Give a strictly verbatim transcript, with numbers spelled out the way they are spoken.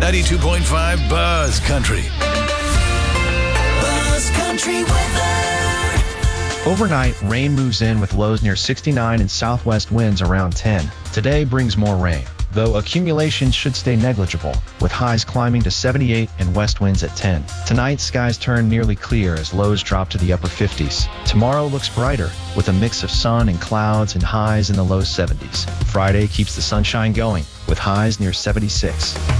ninety-two point five Buzz Country. Buzz Country weather. Overnight, rain moves in with lows near sixty-nine and southwest winds around ten. Today brings more rain, though accumulation should stay negligible, with highs climbing to seventy-eight and west winds at ten. Tonight, skies turn nearly clear as lows drop to the upper fifties. Tomorrow looks brighter, with a mix of sun and clouds and highs in the low seventies. Friday keeps the sunshine going, with highs near seventy-six.